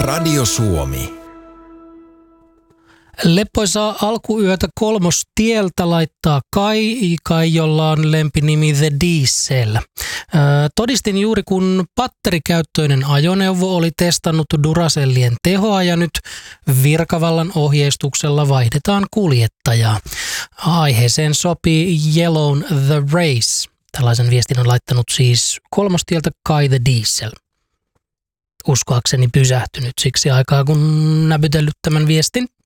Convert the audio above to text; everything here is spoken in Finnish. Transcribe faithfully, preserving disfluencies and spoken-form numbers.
Radio Suomi. Leppoisaa alkuyötä Kolmostieltä laittaa Kai, Kai, jolla on lempinimi The Diesel. Ö, todistin juuri, kun batterikäyttöinen ajoneuvo oli testannut Duracellien tehoa ja nyt virkavallan ohjeistuksella vaihdetaan kuljettajaa. Aiheeseen sopii Yellown The Race. Tällaisen viestin on laittanut siis Kolmostieltä Kai The Diesel. Uskoakseni pysähtynyt siksi aikaa, kun näpytellyt tämän viestin.